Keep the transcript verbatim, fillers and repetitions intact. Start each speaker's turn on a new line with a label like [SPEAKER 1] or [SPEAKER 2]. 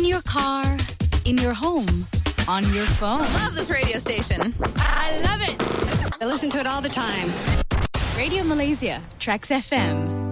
[SPEAKER 1] In your car, in your home, on your phone.
[SPEAKER 2] I love this radio station.
[SPEAKER 1] I love it.
[SPEAKER 3] I listen to it all the time.
[SPEAKER 1] Radio Malaysia, Trax F M.